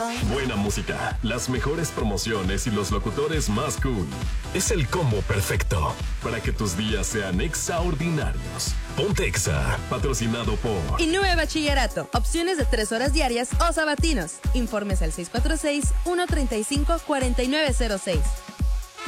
Buena música, las mejores promociones y los locutores más cool. Es el combo perfecto para que tus días sean extraordinarios. Ponte Exa, patrocinado por Inúe Bachillerato. Opciones de 3 horas diarias o sabatinos. Informes al 646-135-4906.